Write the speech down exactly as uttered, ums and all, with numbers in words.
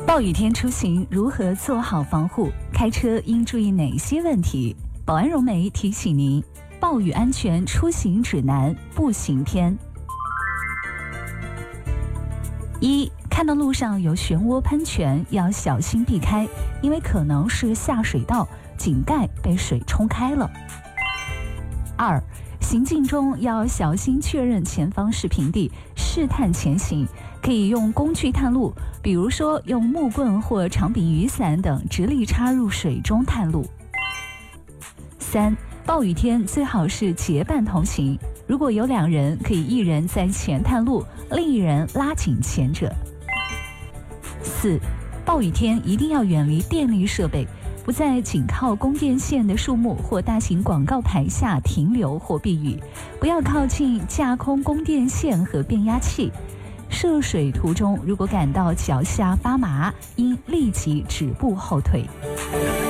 暴雨天出行如何做好防护？开车应注意哪些问题？保安融媒提醒您，暴雨安全出行指南步行篇。一、看到路上有漩涡喷泉，要小心避开，因为可能是下水道井盖被水冲开了。二、行进中要小心确认前方是平地，试探前行，可以用工具探路，比如说用木棍或长柄雨伞等直立插入水中探路。三、暴雨天最好是结伴同行，如果有两人，可以一人在前探路，另一人拉紧前者。四、暴雨天一定要远离电力设备，不在紧靠供电线的树木或大型广告牌下停留或避雨，不要靠近架空供电线和变压器。涉水途中，如果感到脚下发麻，应立即止步后退。